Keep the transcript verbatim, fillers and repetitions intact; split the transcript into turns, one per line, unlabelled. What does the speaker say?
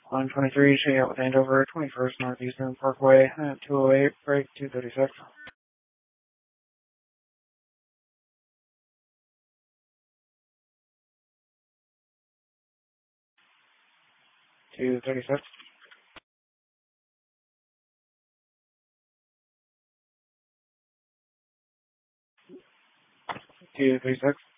one twenty-three, shake out with Andover, twenty-first Northeastern Parkway, at two oh eight, break two thirty-six. two thirty-six. two thirty-six.